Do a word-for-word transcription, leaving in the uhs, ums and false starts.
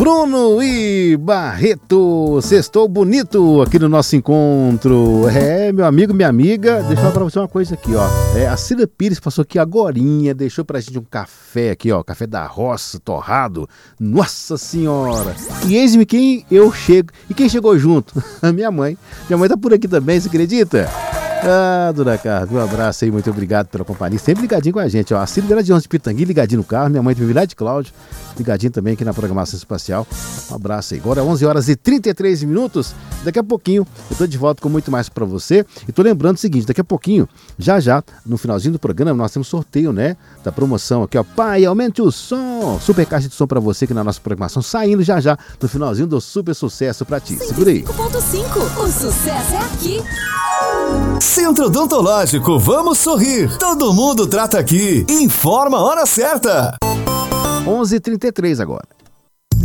Bruno e Barreto, sextou bonito aqui no nosso encontro. É, meu amigo, minha amiga, deixa eu falar pra você uma coisa aqui, ó. É, a Cida Pires passou aqui agorinha, deixou pra gente um café aqui, ó, café da roça, torrado. Nossa senhora! E eis-me quem eu chego. E quem chegou junto? A minha mãe. Minha mãe tá por aqui também, você acredita? Ah, dona Carla, um abraço aí, muito obrigado pela companhia, sempre ligadinho com a gente, ó, a Cida de onze de Pitangui, ligadinho no carro, minha mãe teve lá de Cláudio, ligadinho também aqui na programação espacial, um abraço aí. Agora é onze horas e trinta e três minutos, daqui a pouquinho eu tô de volta com muito mais pra você, e tô lembrando o seguinte, daqui a pouquinho, já já, no finalzinho do programa, nós temos sorteio, né, da promoção aqui, ó, pai, aumente o som, super caixa de som pra você aqui na nossa programação, saindo já já, no finalzinho do super sucesso pra ti, segura aí. cento e cinco ponto cinco, o sucesso é aqui. Centro Odontológico, vamos sorrir. Todo mundo trata aqui. Informa a hora certa. onze e trinta e três agora.